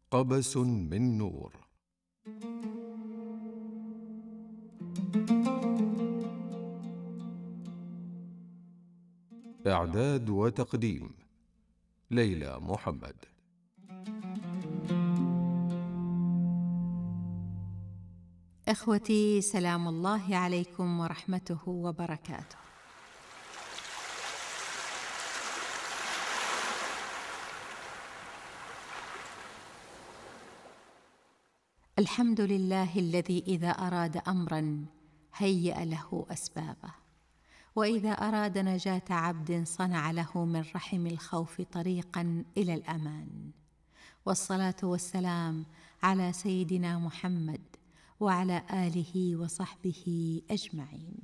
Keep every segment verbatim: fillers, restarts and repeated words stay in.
قبس من نور. إعداد وتقديم ليلى محمد. إخوتي، سلام الله عليكم ورحمته وبركاته. الحمد لله الذي إذا أراد أمرا هيأ له أسبابه، وإذا أراد نجاة عبد صنع له من رحم الخوف طريقا إلى الأمان. والصلاة والسلام على سيدنا محمد وعلى آله وصحبه أجمعين.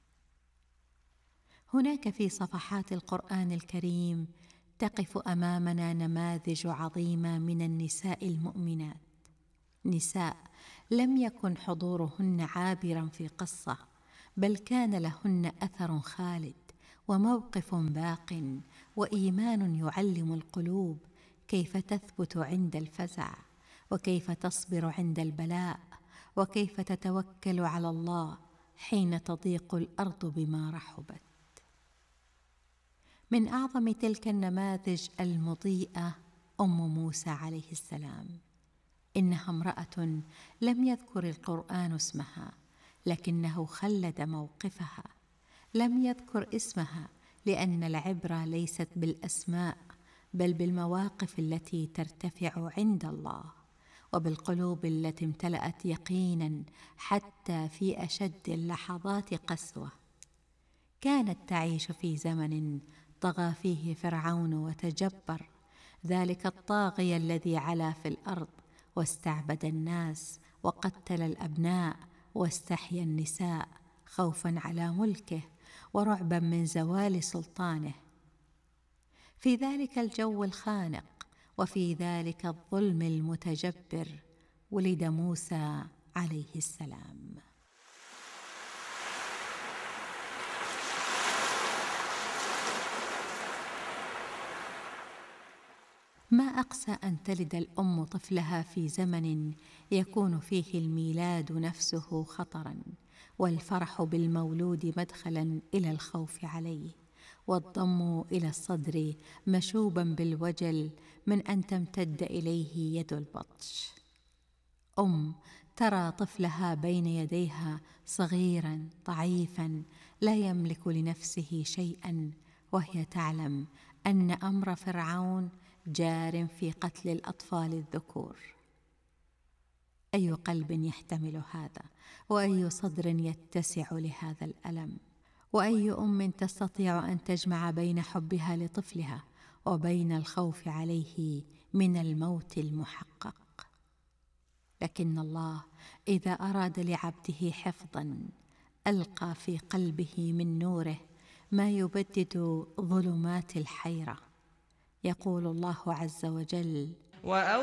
هناك في صفحات القرآن الكريم تقف أمامنا نماذج عظيمة من النساء المؤمنات، نساء لم يكن حضورهن عابرا في قصة، بل كان لهن أثر خالد وموقف باق وإيمان يعلم القلوب كيف تثبت عند الفزع، وكيف تصبر عند البلاء، وكيف تتوكل على الله حين تضيق الأرض بما رحبت. من أعظم تلك النماذج المضيئة أم موسى عليه السلام. إنها امرأة لم يذكر القرآن اسمها، لكنه خلد موقفها. لم يذكر اسمها لأن العبرة ليست بالأسماء، بل بالمواقف التي ترتفع عند الله، وبالقلوب التي امتلأت يقينا حتى في أشد اللحظات قسوة. كانت تعيش في زمن طغى فيه فرعون وتجبر، ذلك الطاغية الذي علا في الأرض واستعبد الناس وقتل الأبناء واستحيا النساء خوفا على ملكه ورعبا من زوال سلطانه. في ذلك الجو الخانق وفي ذلك الظلم المتجبر ولد موسى عليه السلام. ما أقسى أن تلد الأم طفلها في زمن يكون فيه الميلاد نفسه خطرا، والفرح بالمولود مدخلا إلى الخوف عليه، والضم إلى الصدر مشوبا بالوجل من أن تمتد إليه يد البطش. أم ترى طفلها بين يديها صغيرا ضعيفا لا يملك لنفسه شيئا، وهي تعلم أن أمر فرعون جار في قتل الأطفال الذكور. أي قلب يحتمل هذا، وأي صدر يتسع لهذا الألم، وأي أم تستطيع أن تجمع بين حبها لطفلها وبين الخوف عليه من الموت المحقق. لكن الله إذا أراد لعبده حفظا ألقى في قلبه من نوره ما يبدد ظلمات الحيرة. يقول الله عز وجل: